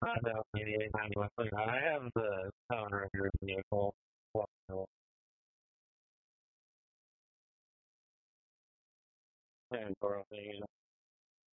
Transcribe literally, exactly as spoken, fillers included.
I know eighty-eight ninety-one. I have the Town Ranger vehicle. Well, and Dorothy.